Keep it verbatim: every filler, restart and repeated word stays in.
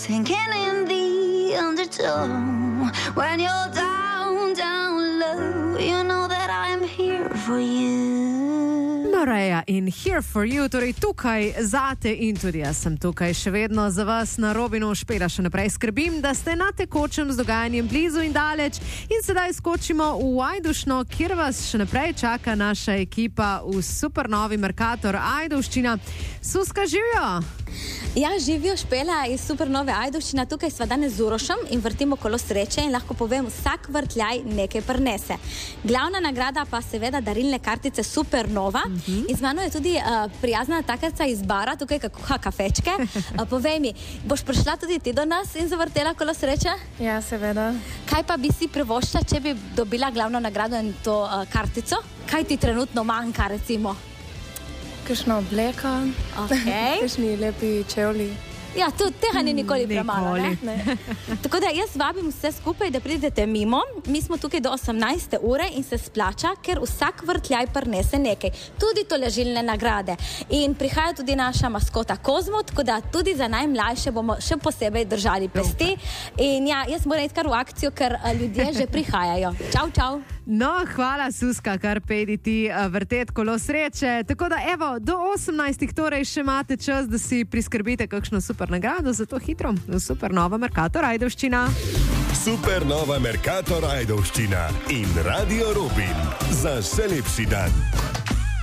sinking in the undertow. When you're down, down low, you know that I'm here for you. Mareja in Here for You, torej tukaj zate in tudi jaz sem tukaj še vedno za vas na Robinu. Špela še naprej skrbim, da ste na tekočem z dogajanjem blizu in daleč. In sedaj skočimo v Ajdovščino, kjer vas še naprej čaka naša ekipa v supernovi Mercator Ajdovščina. Suska, živijo! Ja, živijo, Špela iz supernove Ajdovščina. Tukaj sva danes z Urošem in vrtimo kolo sreče in lahko povem, vsak vrtljaj nekaj prinese. Glavna nagrada pa seveda darilne kartice Supernova. Mm-hmm. In z mano je tudi uh, prijazna takarca iz bara, tukaj kuha kafečke. Uh, povej mi, boš prišla tudi ti do nas in zavrtela kolo sreče? Ja, seveda. Kaj pa bi si privoščila, če bi dobila glavno nagrado in to uh, kartico? Kaj ti trenutno manjka, recimo? Kakšna obleka, okay. Kakšni lepi čevlji. Ja, tudi tega ni nikoli premalo. Nikoli. Ne? Ne. Tako da jaz vabim vse skupaj, da pridete mimo. Mi smo tukaj do osemnajste ure in se splača, ker vsak vrtljaj prinese nekaj. Tudi toležilne nagrade. In prihaja tudi naša maskota Kozmo, tako da tudi za najmlajše bomo še posebej držali pesti. In ja, jaz moram iti kar v akcijo, ker ljudje že prihajajo. Čau, čau. No, hvala, Suska, kar pejdi ti vrtet kolo sreče. Tako da, evo, do osemnajstih torej še imate čas, da si priskrbite kakšno super nagrado, zato hitro v Supernova Mercator Ajdovščina. Supernova Mercator Ajdovščina in Radio Robin za še lepši dan.